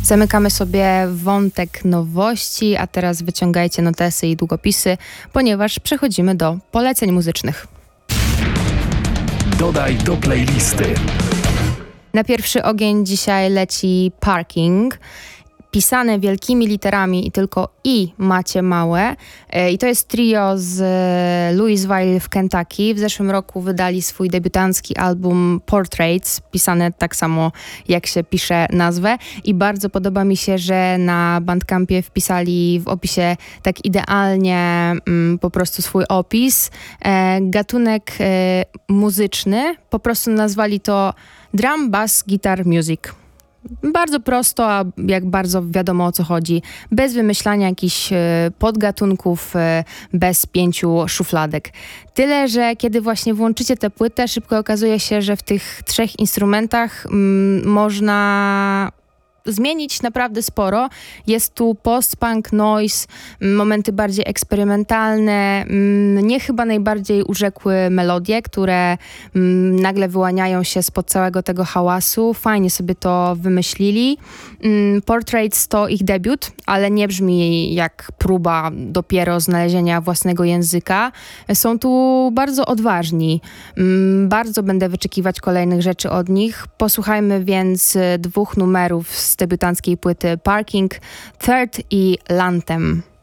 Zamykamy sobie wątek nowości, a teraz wyciągajcie notesy i długopisy, ponieważ przechodzimy do poleceń muzycznych. Dodaj do playlisty. Na pierwszy ogień dzisiaj leci Parking. Pisane wielkimi literami i tylko I macie małe. I to jest trio z Louisville w Kentucky. W zeszłym roku wydali swój debiutancki album Portraits, pisane tak samo jak się pisze nazwę. I bardzo podoba mi się, że na Bandcampie wpisali w opisie tak idealnie po prostu swój opis. Gatunek muzyczny, po prostu nazwali to Drum, Bass, Guitar, Music. Bardzo prosto, a jak bardzo wiadomo o co chodzi. Bez wymyślania jakichś podgatunków, bez 5 szufladek. Tyle, że kiedy właśnie włączycie tę płytę, szybko okazuje się, że w tych 3 instrumentach można zmienić naprawdę sporo. Jest tu post-punk, noise, momenty bardziej eksperymentalne, mnie chyba najbardziej urzekły melodie, które nagle wyłaniają się spod całego tego hałasu. Fajnie sobie to wymyślili. Portraits to ich debiut, ale nie brzmi jak próba dopiero znalezienia własnego języka. Są tu bardzo odważni. Bardzo będę wyczekiwać kolejnych rzeczy od nich. Posłuchajmy więc 2 numerów z debiutanckiej płyty Parking, Third i Lantem.